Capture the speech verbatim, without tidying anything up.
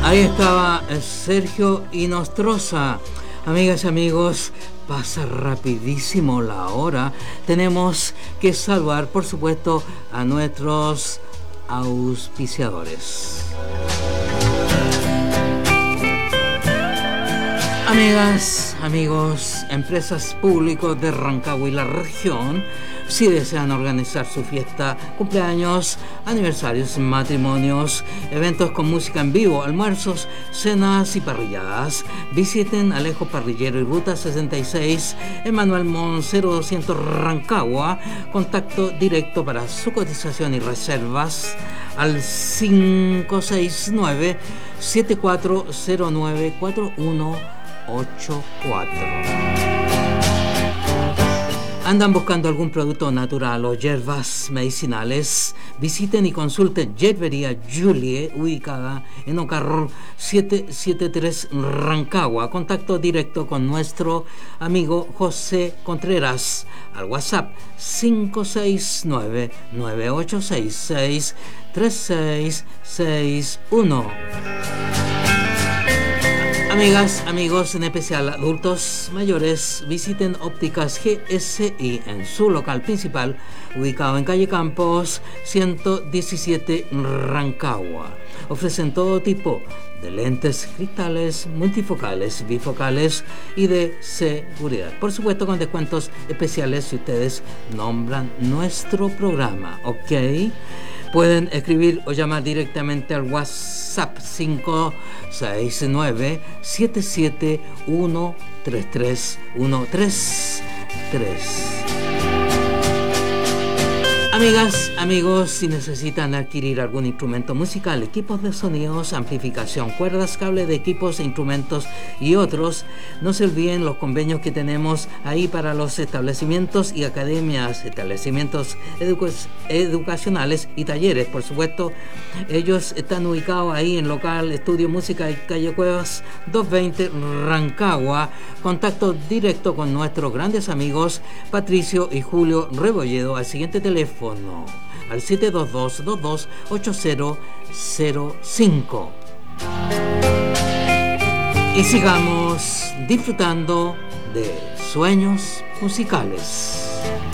Ahí estaba Sergio Inostroza. Amigas y amigos, pasa rapidísimo la hora. Tenemos que saludar, por supuesto, a nuestros auspiciadores. Amigas, amigos, empresas públicos de Rancagua y la región, si desean organizar su fiesta, cumpleaños, aniversarios, matrimonios, eventos con música en vivo, almuerzos, cenas y parrilladas, visiten Alejo Parrillero y Ruta sesenta y seis, Emanuel Mon cero doscientos Rancagua. Contacto directo para su cotización y reservas al cinco seis nueve, siete cuatro cero nueve, cuatro uno ocho cuatro. ¿Andan buscando algún producto natural o hierbas medicinales? Visiten y consulten Yerbería Julie, ubicada en Ocarrol setecientos setenta y tres Rancagua. Contacto directo con nuestro amigo José Contreras al WhatsApp cinco seis nueve, nueve ocho seis seis, tres seis seis uno. Amigas, amigos, en especial adultos mayores, visiten Ópticas G S I en su local principal, ubicado en calle Campos ciento diecisiete Rancagua. Ofrecen todo tipo de lentes cristales, multifocales, bifocales y de seguridad. Por supuesto, con descuentos especiales si ustedes nombran nuestro programa, ¿ok? Pueden escribir o llamar directamente al WhatsApp cinco seis nueve, siete siete uno, tres tres uno tres tres. Amigas, amigos, si necesitan adquirir algún instrumento musical, equipos de sonidos, amplificación, cuerdas, cable de equipos, instrumentos y otros, no se olviden los convenios que tenemos ahí para los establecimientos y academias, establecimientos edu- educacionales y talleres, por supuesto. Ellos están ubicados ahí en local Estudio Música y Calle Cuevas doscientos veinte Rancagua. Contacto directo con nuestros grandes amigos Patricio y Julio Rebolledo al siguiente teléfono, al siete dos dos, dos dos ocho cero cero cinco. Y sigamos disfrutando de sueños musicales.